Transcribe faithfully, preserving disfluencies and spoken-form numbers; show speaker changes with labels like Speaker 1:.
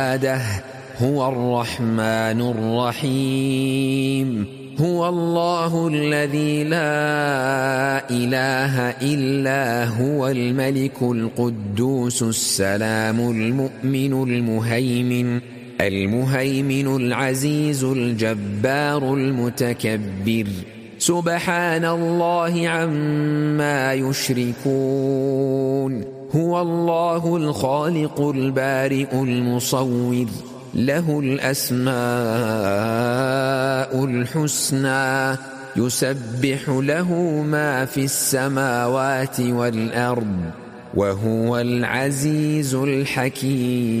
Speaker 1: عباده هو الرحمن الرحيم هو الله الذي لا إله إلا هو الملك القدوس السلام المؤمن المهيمن المهيمن العزيز الجبار المتكبر سبحان الله عما يشركون هو الله الخالق البارئ المصور له الأسماء الحسنى يسبح له ما في السماوات والأرض وهو العزيز الحكيم.